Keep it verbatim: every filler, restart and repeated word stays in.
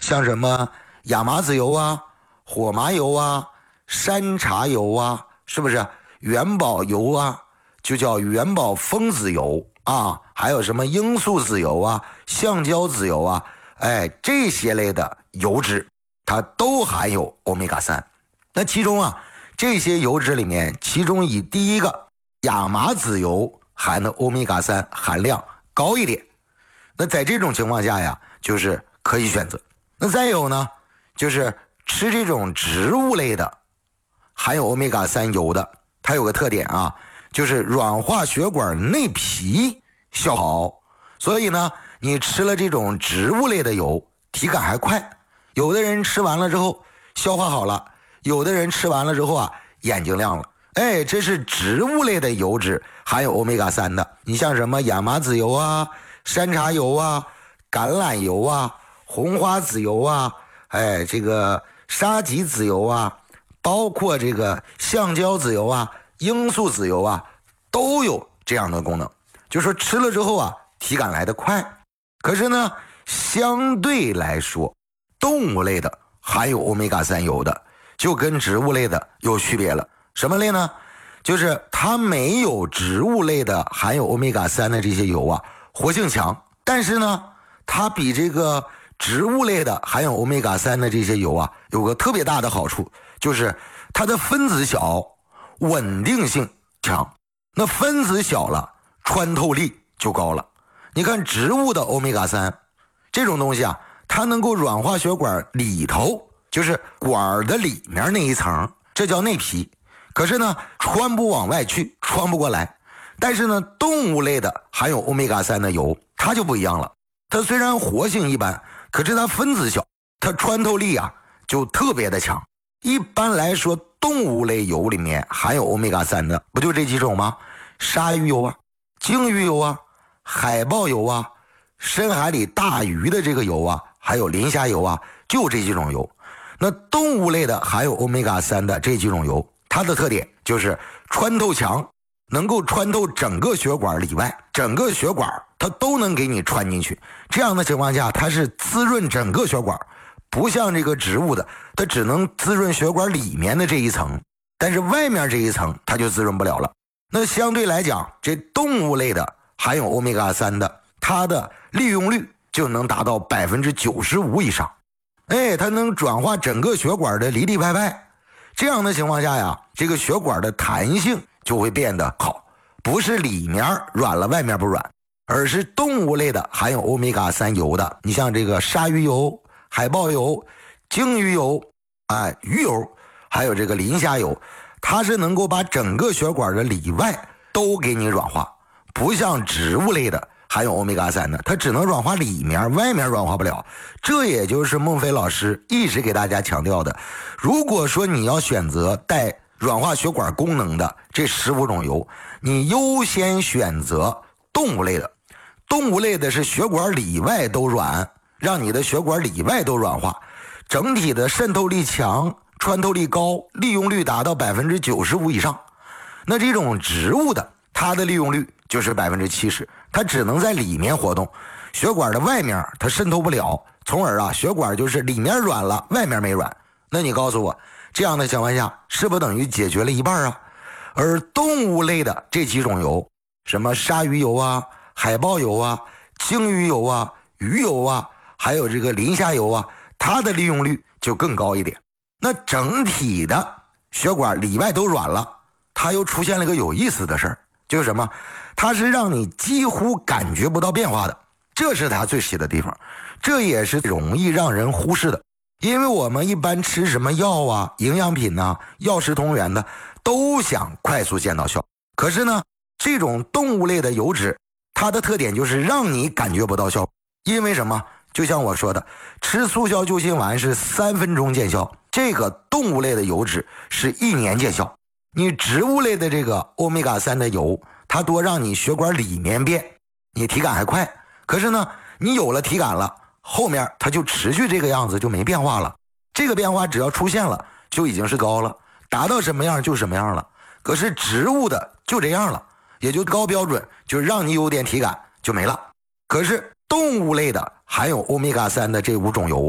像什么亚麻籽油啊、火麻油啊、山茶油啊，是不是元宝油啊，就叫元宝蜂籽油啊，还有什么罂粟籽油啊、橡胶籽油啊，哎，这些类的油脂它都含有欧米伽三。那其中啊，这些油脂里面，其中以第一个亚麻籽油含的欧米伽三含量高一点，那在这种情况下呀，就是可以选择。那再有呢，就是吃这种植物类的含有欧米伽三油的，它有个特点啊，就是软化血管内皮效好，所以呢，你吃了这种植物类的油，体感还快。有的人吃完了之后消化好了，有的人吃完了之后啊，眼睛亮了。哎，这是植物类的油脂含有欧米伽三的。你像什么亚麻籽油啊、山茶油啊、橄榄油啊、红花籽油啊，哎，这个沙棘籽油啊，包括这个橡胶籽油啊、罂粟籽油啊，都有这样的功能。就说吃了之后啊，体感来得快。可是呢，相对来说，动物类的含有欧米伽三油的，就跟植物类的有区别了。什么类呢？就是它没有植物类的含有欧米伽三的这些油啊，活性强。但是呢，它比这个植物类的含有欧米伽三的这些油啊，有个特别大的好处，就是它的分子小，稳定性强。那分子小了，穿透力就高了。你看植物的欧米伽三这种东西啊，它能够软化血管里头，就是管的里面那一层，这叫内皮。可是呢，穿不往外去，穿不过来。但是呢，动物类的含有欧米伽三的油，它就不一样了。它虽然活性一般，可是它分子小，它穿透力啊就特别的强。一般来说，动物类油里面含有欧米伽三的，不就这几种吗？鲨鱼油啊、鲸鱼油啊、海豹油啊、深海里大鱼的这个油啊，还有磷虾油啊，就这几种油。那动物类的含有欧米伽三的这几种油，它的特点就是穿透强，能够穿透整个血管里外，整个血管它都能给你穿进去。这样的情况下，它是滋润整个血管，不像这个植物的，它只能滋润血管里面的这一层，但是外面这一层它就滋润不了了。那相对来讲，这动物类的含有欧米伽三的，它的利用率就能达到百分之九十五以上。哎，它能转化整个血管的里里外外。这样的情况下呀，这个血管的弹性就会变得好，不是里面软了外面不软，而是动物类的含有欧米伽三油的，你像这个鲨鱼油、海豹油、鲸鱼油、哎鱼油，还有这个磷虾油，它是能够把整个血管的里外都给你软化，不像植物类的含有欧米伽三的，它只能软化里面，外面软化不了。这也就是孟非老师一直给大家强调的，如果说你要选择带软化血管功能的这十五种油，你优先选择动物类的。动物类的是血管里外都软，让你的血管里外都软化，整体的渗透力强，穿透力高，利用率达到百分之九十五以上。那这种植物的，它的利用率就是百分之七十，它只能在里面活动，血管的外面它渗透不了，从而啊，血管就是里面软了，外面没软。那你告诉我，这样的情况下，是不等于解决了一半啊？而动物类的这几种油，什么鲨鱼油啊、海豹油啊、鲸鱼油啊、鱼油啊，还有这个磷虾油啊，它的利用率就更高一点。那整体的血管里外都软了，它又出现了一个有意思的事儿，就是什么？它是让你几乎感觉不到变化的，这是它最细的地方，这也是容易让人忽视的。因为我们一般吃什么药啊、营养品啊、药食同源的，都想快速见到效。可是呢，这种动物类的油脂，它的特点就是让你感觉不到效。因为什么？就像我说的，吃速效救心丸是三分钟见效，这个动物类的油脂是一年见效。你植物类的这个欧米伽三的油，它多让你血管里面变，你体感还快。可是呢，你有了体感了，后面它就持续这个样子，就没变化了。这个变化只要出现了，就已经是高了，达到什么样就什么样了。可是植物的就这样了，也就高标准，就让你有点体感就没了。可是动物类的含有欧米伽三的这五种油，